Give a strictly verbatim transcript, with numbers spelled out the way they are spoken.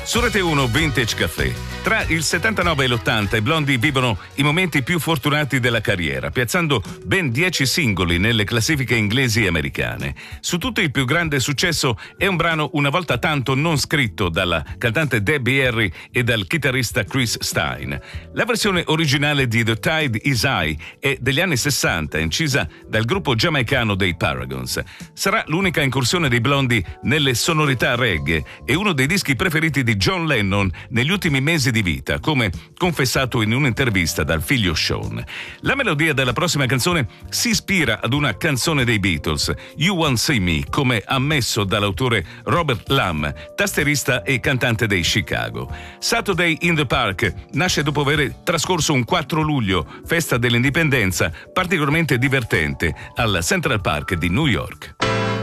Su Rete uno Vintage Caffè. Tra il settantanove e l'ottanta i Blondie vivono i momenti più fortunati della carriera, piazzando ben dieci singoli nelle classifiche inglesi e americane. Su tutti il più grande successo è un brano Una volta tanto, non scritto dalla cantante Debbie Harry e dal chitarrista Chris Stein. La versione originale di The Tide Is High è degli anni sessanta, incisa dal gruppo giamaicano dei Paragons. Sarà l'unica incursione dei Blondie nelle sonorità reggae e uno dei dischi preferiti di John Lennon negli ultimi mesi di vita, come confessato in un'intervista dal figlio Sean. La melodia della prossima canzone si ispira ad una canzone dei Beatles, You Won't See Me, come ammesso dall'autore Robert Lamm, tastierista e cantante dei Chicago. Saturday in the Park nasce dopo aver trascorso un quattro luglio, festa dell'indipendenza, particolarmente divertente al Central Park di New York.